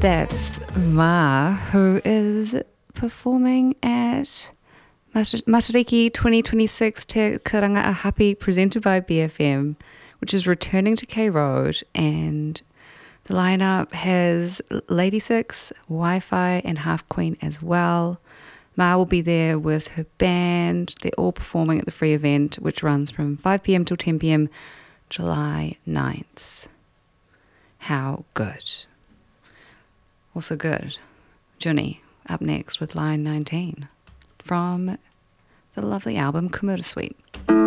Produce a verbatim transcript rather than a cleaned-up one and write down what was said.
That's Ma, who is performing at Matariki twenty twenty-six Te Karanga Ahapi, presented by B F M, which is returning to K Road, and the lineup has Lady Six, Wi-Fi, and Half Queen as well. Ma will be there with her band. They're all performing at the free event, which runs from five p.m. till ten p.m. July ninth. How good. Also good. Johnny up next with line nineteen from the lovely album Kimura Suite.